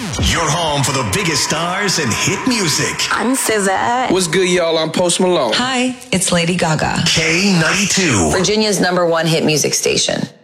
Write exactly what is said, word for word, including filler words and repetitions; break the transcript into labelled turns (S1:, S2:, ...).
S1: Your home for the biggest stars and hit music.
S2: I'm S Z A.
S3: What's good, y'all? I'm Post Malone.
S4: Hi, it's Lady Gaga.
S1: K ninety-two.
S5: Virginia's number one hit music station.